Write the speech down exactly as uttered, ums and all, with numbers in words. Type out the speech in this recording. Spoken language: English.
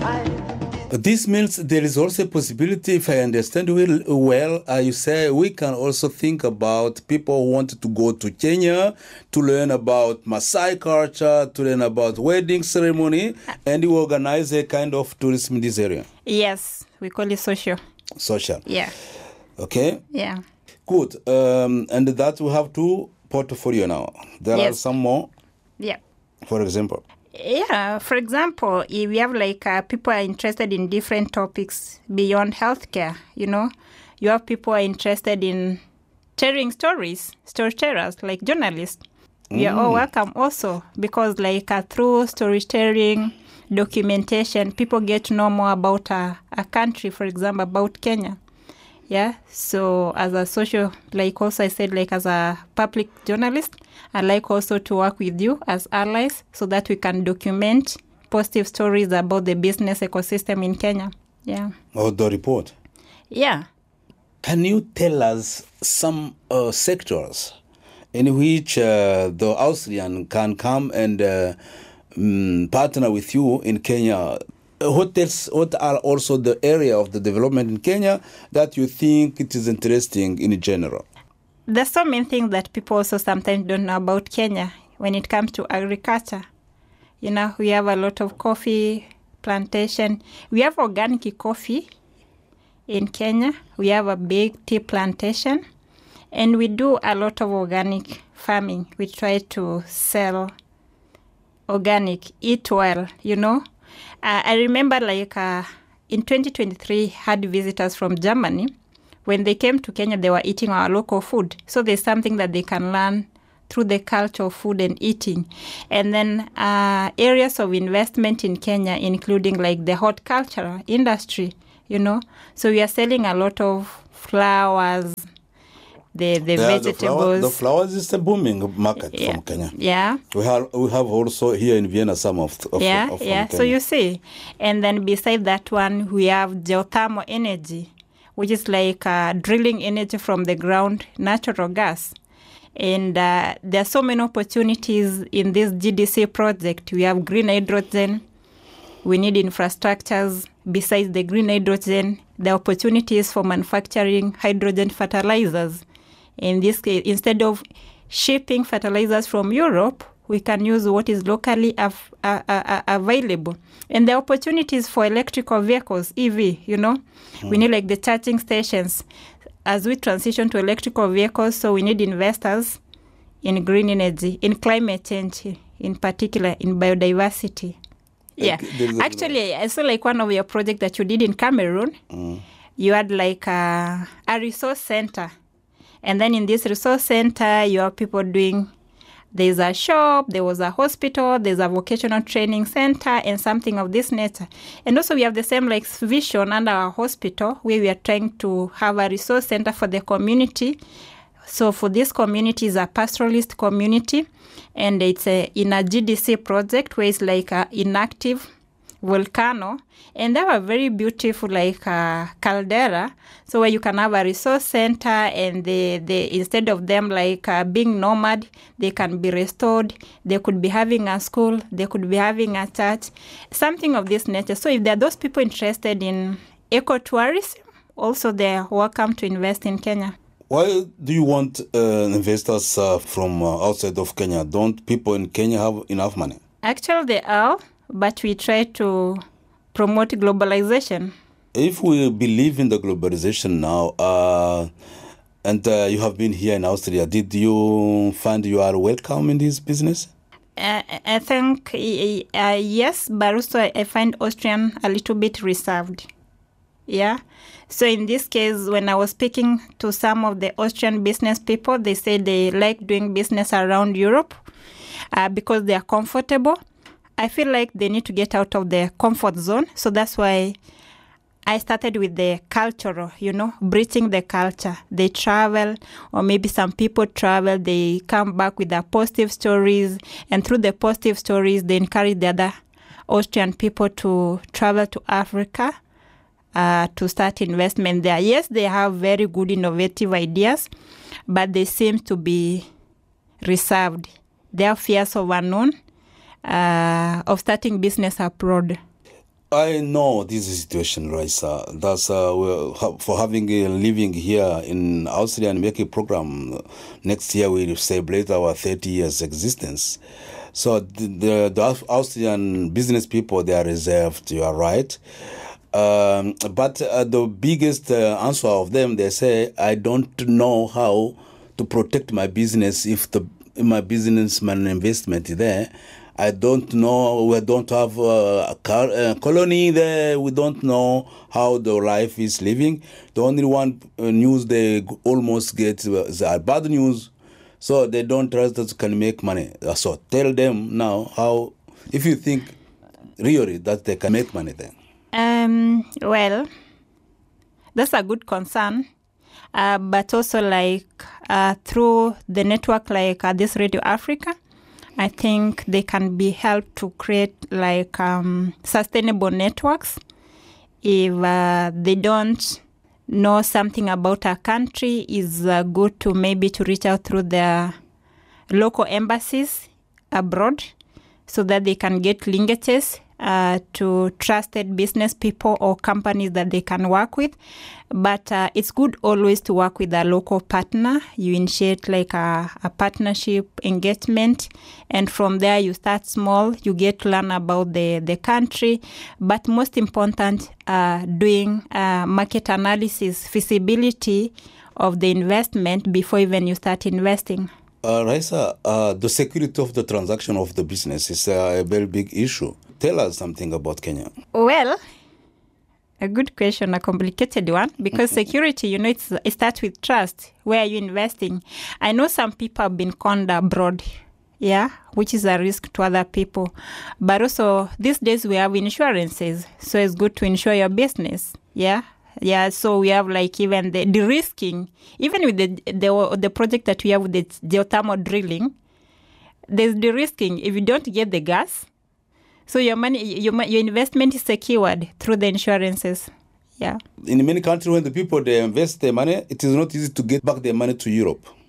This means there is also a possibility, if I understand well, well uh, you say we can also think about people who want to go to Kenya to learn about Maasai culture, to learn about wedding ceremony, and you organize a kind of tourism in this area. Yes, we call it social. Social. Yeah. Okay. Yeah. Good. Um, and that we have two portfolio now. There Yes. are some more, Yeah. for example. Yeah, for example, if we have like uh, people are interested in different topics beyond healthcare, you know, you have people are interested in sharing stories, storytellers, like journalists. Mm. We are all welcome also because like uh, through storytelling, documentation, people get to know more about uh, a country, for example, about Kenya. Yeah, so as a social, like also I said, like as a public journalist, I like also to work with you as allies so that we can document positive stories about the business ecosystem in Kenya. Yeah. Or the report. Yeah. Can you tell us some uh, sectors in which uh, the Austrian can come and uh, um, partner with you in Kenya? What else, what are also the area of the development in Kenya that you think it is interesting in general? There's so many things that people also sometimes don't know about Kenya when it comes to agriculture. You know, we have a lot of coffee plantation. We have organic coffee in Kenya. We have a big tea plantation. And we do a lot of organic farming. We try to sell organic, eat well, you know. Uh, I remember like uh, in twenty twenty-three, had visitors from Germany. When they came to Kenya, they were eating our local food. So there's something that they can learn through the culture of food and eating. And then uh, areas of investment in Kenya, including like the horticultural industry, you know. So we are selling a lot of flowers, the, the yeah, vegetables. The, flower, the flowers is a booming market yeah. from Kenya. Yeah. We have we have also here in Vienna some of, of Yeah, of, yeah. Kenya. So you see. And then beside that one, we have geothermal energy, which is like uh, drilling energy from the ground, natural gas. And uh, there are so many opportunities in this G D C project. We have green hydrogen. We need infrastructures. Besides the green hydrogen, the opportunities for manufacturing hydrogen fertilizers. In this case, instead of shipping fertilizers from Europe, we can use what is locally av- uh, uh, available. And the opportunities for electrical vehicles, E V, you know, mm. we need like the charging stations. As we transition to electrical vehicles, so we need investors in green energy, in climate change, in particular, in biodiversity. Yeah. Actually, I saw like one of your projects that you did in Cameroon. Mm. You had like a, a resource center. And then in this resource center, you have people doing, there's a shop, there was a hospital, there's a vocational training center, and something of this nature. And also we have the same like vision under our hospital, where we are trying to have a resource center for the community. So for this community is a pastoralist community, and it's a, in a G D C project where it's like an inactive volcano, and they have a very beautiful like uh, caldera, so where you can have a resource center, and they, they instead of them like uh, being nomad, they can be restored. They could be having a school, they could be having a church, something of this nature. So if there are those people interested in ecotourism, also they are welcome to invest in Kenya. Why do you want uh, investors uh, from uh, outside of Kenya? Don't people in Kenya have enough money? Actually, they are, but we try to promote globalization. If we believe in the globalization now, uh, and uh, you have been here in Austria, did you find you are welcome in this business? Uh, I think uh, yes, but also I find Austrian a little bit reserved. Yeah. So in this case, when I was speaking to some of the Austrian business people, they say they like doing business around Europe uh, because they are comfortable. I feel like they need to get out of their comfort zone. So that's why I started with the cultural, you know, bridging the culture. They travel, or maybe some people travel, they come back with their positive stories. And through the positive stories, they encourage the other Austrian people to travel to Africa. Uh, to start investment there. Yes, they have very good innovative ideas, but they seem to be reserved. They have fears of unknown, uh, of starting business abroad. I know this is situation, Raisa. That's uh, well, for having a living here in Austria and make a program. Next year we celebrate our thirty years existence. So the, the, the Austrian business people, they are reserved. You are right. Um, but uh, the biggest uh, answer of them, they say, I don't know how to protect my business if the if my business, my investment is there. I don't know, we don't have uh, a, car, a colony there, we don't know how the life is living. The only one uh, news they almost get is uh, bad news, so they don't trust that can make money. So tell them now how, if you think really that they can make money then. Um, well, that's a good concern. Uh, but also like uh, through the network like uh, this Radio Africa, I think they can be helped to create like um, sustainable networks. If uh, they don't know something about a country, it's uh, good to maybe to reach out through their local embassies abroad so that they can get linkages uh, to trusted business people or companies that they can work with. But uh, it's good always to work with a local partner. You initiate like a, a partnership engagement, and from there you start small. You get to learn about the, the country, but most important, uh, doing uh, market analysis, feasibility of the investment before even you start investing. Uh, Raisa, uh, the security of the transaction of the business is uh, a very big issue. Tell us something about Kenya. Well, a good question, a complicated one, because security, you know, it's, it starts with trust. Where are you investing? I know some people have been conned abroad, yeah, which is a risk to other people. But also, these days we have insurances, so it's good to insure your business, yeah. Yeah, so we have like even the de-risking, even with the, the the project that we have with the geothermal drilling, there's de-risking. If you don't get the gas, so your money, your your investment is secured through the insurances. Yeah. In many countries, when the people they invest their money, it is not easy to get back their money to Europe.